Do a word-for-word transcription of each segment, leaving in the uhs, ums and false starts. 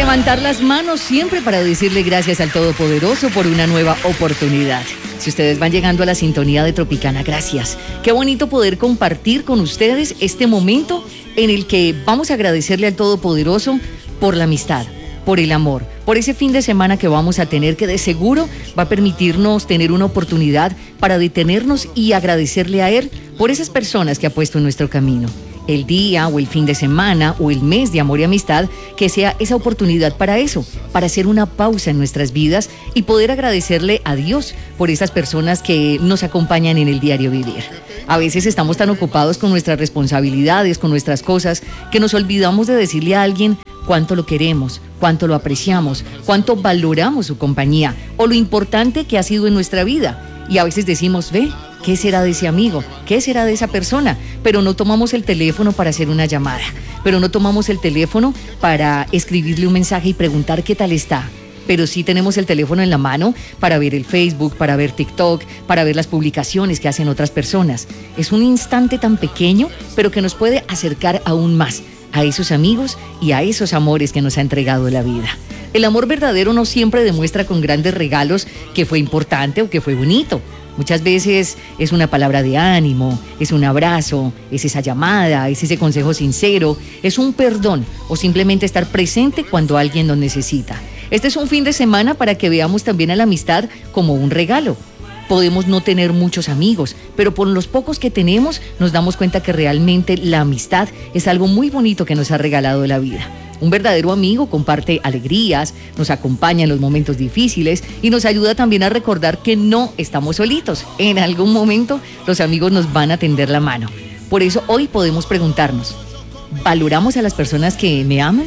levantar las manos siempre para decirle gracias al Todopoderoso por una nueva oportunidad. Si ustedes van llegando a la sintonía de Tropicana, gracias. Qué bonito poder compartir con ustedes este momento en el que vamos a agradecerle al Todopoderoso por la amistad, por el amor, por ese fin de semana que vamos a tener, que de seguro va a permitirnos tener una oportunidad para detenernos y agradecerle a Él por esas personas que ha puesto en nuestro camino. El día o el fin de semana o el mes de amor y amistad, que sea esa oportunidad para eso, para hacer una pausa en nuestras vidas y poder agradecerle a Dios por esas personas que nos acompañan en el diario vivir. A veces estamos tan ocupados con nuestras responsabilidades, con nuestras cosas, que nos olvidamos de decirle a alguien cuánto lo queremos, cuánto lo apreciamos, cuánto valoramos su compañía o lo importante que ha sido en nuestra vida. Y a veces decimos, ve, ¿qué será de ese amigo? ¿Qué será de esa persona? Pero no tomamos el teléfono para hacer una llamada, pero no tomamos el teléfono para escribirle un mensaje y preguntar qué tal está. Pero sí tenemos el teléfono en la mano para ver el Facebook, para ver TikTok, para ver las publicaciones que hacen otras personas. Es un instante tan pequeño, pero que nos puede acercar aún más a esos amigos y a esos amores que nos ha entregado la vida. El amor verdadero no siempre demuestra con grandes regalos que fue importante o que fue bonito. Muchas veces es una palabra de ánimo, es un abrazo, es esa llamada, es ese consejo sincero, es un perdón o simplemente estar presente cuando alguien nos necesita. Este es un fin de semana para que veamos también a la amistad como un regalo. Podemos no tener muchos amigos, pero por los pocos que tenemos nos damos cuenta que realmente la amistad es algo muy bonito que nos ha regalado la vida. Un verdadero amigo comparte alegrías, nos acompaña en los momentos difíciles y nos ayuda también a recordar que no estamos solitos. En algún momento los amigos nos van a tender la mano. Por eso hoy podemos preguntarnos, ¿valoramos a las personas que me aman?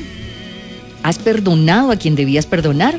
¿Has perdonado a quien debías perdonar?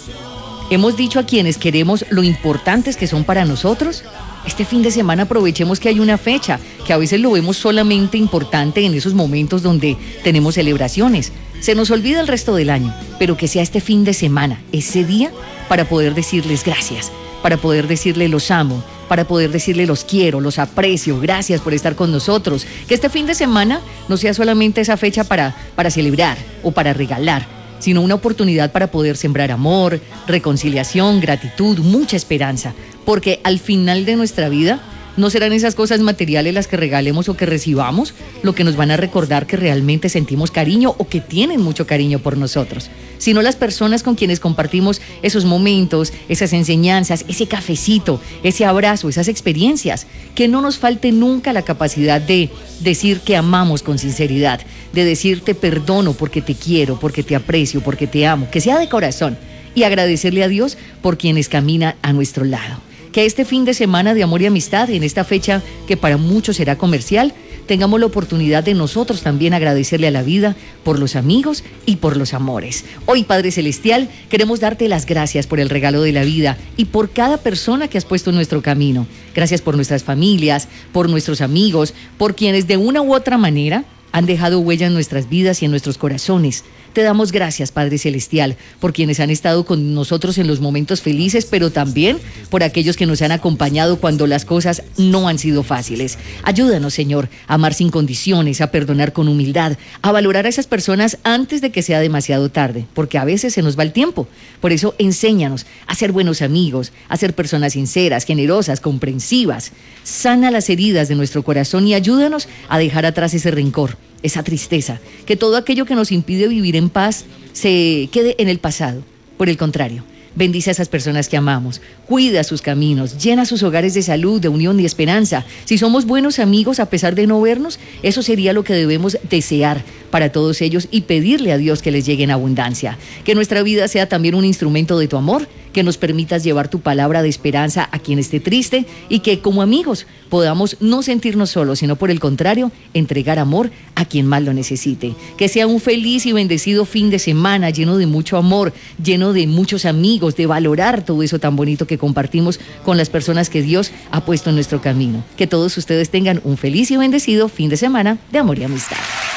¿Hemos dicho a quienes queremos lo importantes que son para nosotros? Este fin de semana aprovechemos que hay una fecha, que a veces lo vemos solamente importante en esos momentos donde tenemos celebraciones. Se nos olvida el resto del año, pero que sea este fin de semana, ese día, para poder decirles gracias, para poder decirle los amo, para poder decirle los quiero, los aprecio, gracias por estar con nosotros. Que este fin de semana no sea solamente esa fecha para, para celebrar o para regalar, sino una oportunidad para poder sembrar amor, reconciliación, gratitud, mucha esperanza, porque al final de nuestra vida no serán esas cosas materiales las que regalemos o que recibamos lo que nos van a recordar que realmente sentimos cariño o que tienen mucho cariño por nosotros, sino las personas con quienes compartimos esos momentos, esas enseñanzas, ese cafecito, ese abrazo, esas experiencias. Que no nos falte nunca la capacidad de decir que amamos con sinceridad, de decir te perdono porque te quiero, porque te aprecio, porque te amo, que sea de corazón, y agradecerle a Dios por quienes caminan a nuestro lado. Que este fin de semana de amor y amistad, en esta fecha que para muchos será comercial, tengamos la oportunidad de nosotros también agradecerle a la vida por los amigos y por los amores. Hoy, Padre Celestial, queremos darte las gracias por el regalo de la vida y por cada persona que has puesto en nuestro camino. Gracias por nuestras familias, por nuestros amigos, por quienes de una u otra manera han dejado huella en nuestras vidas y en nuestros corazones. Te damos gracias, Padre Celestial, por quienes han estado con nosotros en los momentos felices, pero también por aquellos que nos han acompañado cuando las cosas no han sido fáciles. Ayúdanos, Señor, a amar sin condiciones, a perdonar con humildad, a valorar a esas personas antes de que sea demasiado tarde, porque a veces se nos va el tiempo. Por eso, enséñanos a ser buenos amigos, a ser personas sinceras, generosas, comprensivas. Sana las heridas de nuestro corazón y ayúdanos a dejar atrás ese rencor, esa tristeza, que todo aquello que nos impide vivir en paz se quede en el pasado. Por el contrario, bendice a esas personas que amamos, cuida sus caminos, llena sus hogares de salud, de unión y esperanza. Si somos buenos amigos a pesar de no vernos, eso sería lo que debemos desear para todos ellos y pedirle a Dios que les llegue en abundancia. Que nuestra vida sea también un instrumento de tu amor, que nos permitas llevar tu palabra de esperanza a quien esté triste y que como amigos podamos no sentirnos solos, sino por el contrario, entregar amor a quien más lo necesite. Que sea un feliz y bendecido fin de semana lleno de mucho amor, lleno de muchos amigos, de valorar todo eso tan bonito que compartimos con las personas que Dios ha puesto en nuestro camino. Que todos ustedes tengan un feliz y bendecido fin de semana de amor y amistad.